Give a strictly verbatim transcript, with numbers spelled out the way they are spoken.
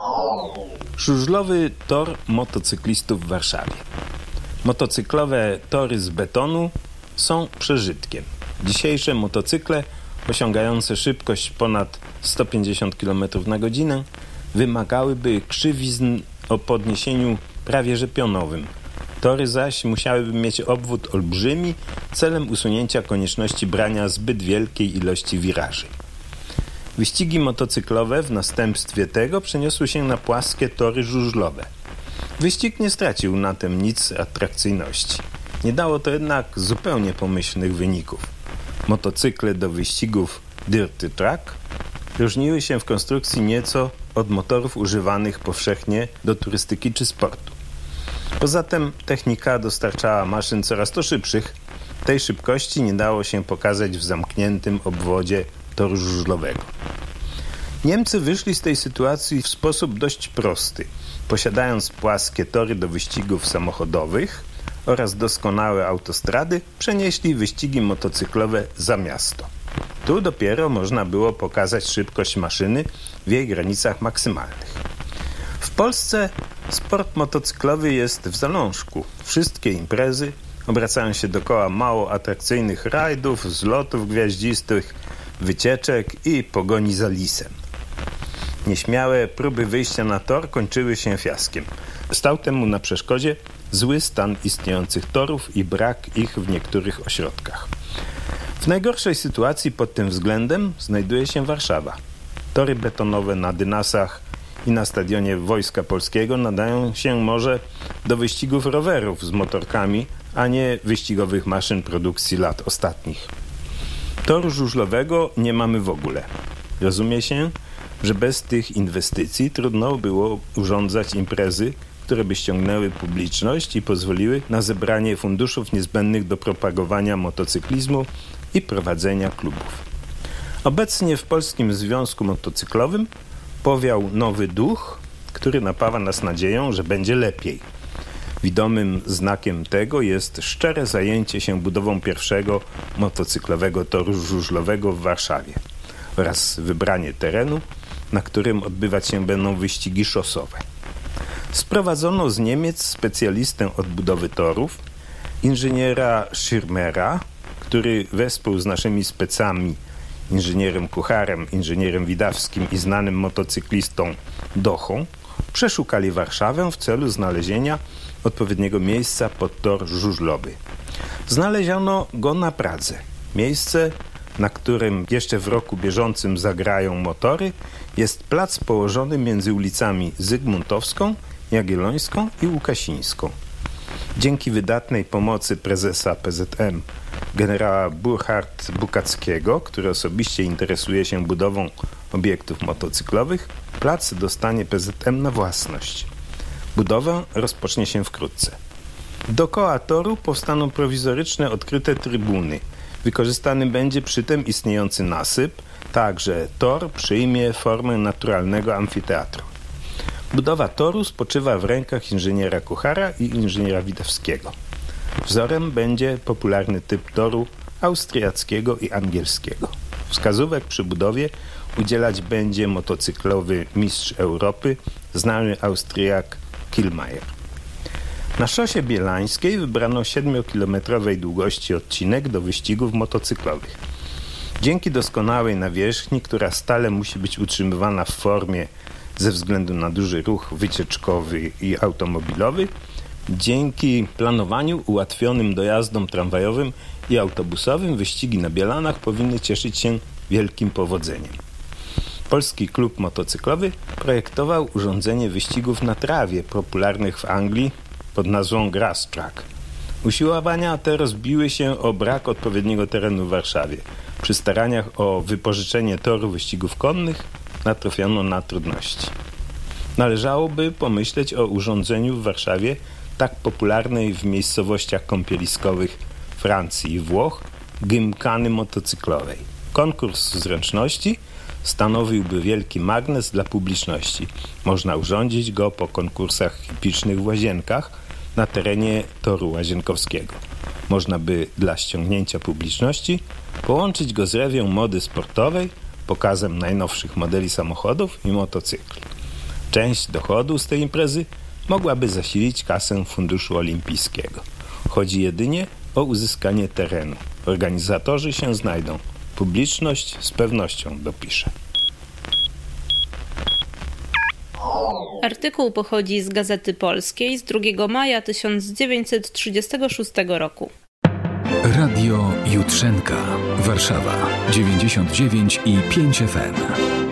Żużlowy tor motocyklistów w Warszawie. Motocyklowe tory z betonu są przeżytkiem. Dzisiejsze motocykle osiągające szybkość ponad sto pięćdziesiąt kilometrów na godzinę wymagałyby krzywizn o podniesieniu prawie że pionowym. Tory zaś musiałyby mieć obwód olbrzymi celem usunięcia konieczności brania zbyt wielkiej ilości wiraży. Wyścigi motocyklowe w następstwie tego przeniosły się na płaskie tory żużlowe. Wyścig nie stracił na tym nic atrakcyjności. Nie dało to jednak zupełnie pomyślnych wyników. Motocykle do wyścigów Dirty Track różniły się w konstrukcji nieco od motorów używanych powszechnie do turystyki czy sportu. Poza tym technika dostarczała maszyn coraz to szybszych. Tej szybkości nie dało się pokazać w zamkniętym obwodzie toru żużlowego. Niemcy wyszli z tej sytuacji w sposób dość prosty. Posiadając płaskie tory do wyścigów samochodowych oraz doskonałe autostrady, przenieśli wyścigi motocyklowe za miasto. Tu dopiero można było pokazać szybkość maszyny w jej granicach maksymalnych. W Polsce sport motocyklowy jest w zalążku. Wszystkie imprezy obracają się dookoła mało atrakcyjnych rajdów, zlotów gwiaździstych, wycieczek i pogoni za lisem. Nieśmiałe próby wyjścia na tor kończyły się fiaskiem. Stał temu na przeszkodzie zły stan istniejących torów i brak ich w niektórych ośrodkach. W najgorszej sytuacji pod tym względem znajduje się Warszawa. Tory betonowe na Dynasach i na stadionie Wojska Polskiego nadają się może do wyścigów rowerów z motorkami, a nie wyścigowych maszyn produkcji lat ostatnich. Toru żużlowego nie mamy w ogóle. Rozumie się, że bez tych inwestycji trudno było urządzać imprezy, które by ściągnęły publiczność i pozwoliły na zebranie funduszów niezbędnych do propagowania motocyklizmu i prowadzenia klubów. Obecnie w Polskim Związku Motocyklowym powiał nowy duch, który napawa nas nadzieją, że będzie lepiej. Widomym znakiem tego jest szczere zajęcie się budową pierwszego motocyklowego toru żużlowego w Warszawie oraz wybranie terenu, na którym odbywać się będą wyścigi szosowe. Sprowadzono z Niemiec specjalistę od budowy torów, inżyniera Schirmera, który wespół z naszymi specami, inżynierem Kucharem, inżynierem Widawskim i znanym motocyklistą Dochą, przeszukali Warszawę w celu znalezienia odpowiedniego miejsca pod tor żużlowy. Znaleziono go na Pradze. Miejsce, na którym jeszcze w roku bieżącym zagrają motory, jest plac położony między ulicami Zygmuntowską, Jagiellońską i Łukasińską. Dzięki wydatnej pomocy prezesa P Z M generała Burchard Bukackiego, który osobiście interesuje się budową obiektów motocyklowych, plac dostanie P Z M na własność. Budowę rozpocznie się wkrótce. Dookoła toru powstaną prowizoryczne odkryte trybuny. Wykorzystany będzie przy tym istniejący nasyp, tak że tor przyjmie formę naturalnego amfiteatru. Budowa toru spoczywa w rękach inżyniera Kuchara i inżyniera Widawskiego. Wzorem będzie popularny typ toru austriackiego i angielskiego. Wskazówek przy budowie udzielać będzie motocyklowy mistrz Europy, znany Austriak Kielmayer. Na szosie bielańskiej wybrano siedmiokilometrowej długości odcinek do wyścigów motocyklowych. Dzięki doskonałej nawierzchni, która stale musi być utrzymywana w formie ze względu na duży ruch wycieczkowy i automobilowy, dzięki planowaniu ułatwionym dojazdom tramwajowym i autobusowym wyścigi na Bielanach powinny cieszyć się wielkim powodzeniem. Polski klub motocyklowy projektował urządzenie wyścigów na trawie popularnych w Anglii pod nazwą Grass Track. Usiłowania te rozbiły się o brak odpowiedniego terenu w Warszawie. Przy staraniach o wypożyczenie toru wyścigów konnych natrafiono na trudności. Należałoby pomyśleć o urządzeniu w Warszawie tak popularnej w miejscowościach kąpieliskowych Francji i Włoch gymkany motocyklowej. Konkurs zręczności stanowiłby wielki magnes dla publiczności. Można urządzić go po konkursach hippicznych w Łazienkach na terenie toru łazienkowskiego. Można by dla ściągnięcia publiczności połączyć go z rewią mody sportowej, pokazem najnowszych modeli samochodów i motocykli. Część dochodu z tej imprezy mogłaby zasilić kasę Funduszu Olimpijskiego. Chodzi jedynie o uzyskanie terenu. Organizatorzy się znajdą. Publiczność z pewnością dopisze. Artykuł pochodzi z Gazety Polskiej z drugiego maja tysiąc dziewięćset trzydziestego szóstego roku. Radio Jutrzenka, Warszawa, dziewięćdziesiąt dziewięć i pięć F M.